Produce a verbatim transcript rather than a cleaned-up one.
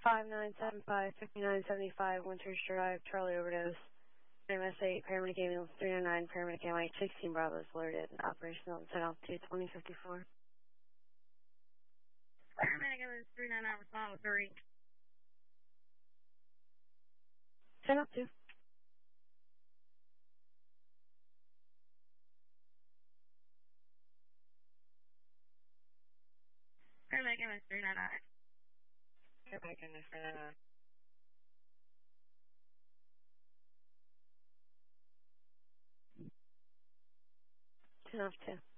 five nine seven five, five nine seven five, Winters Drive, Charlie overdose. M S eight, paramedic ambulance three nine nine, paramedic M I sixteen Bravo is alerted, operational at ten altitude twenty fifty-four. Paramedic ambulance three nine nine, respond with three. ten altitude. Paramedic ambulance three nine nine. Paramedic ambulance three nine nine. ten altitude.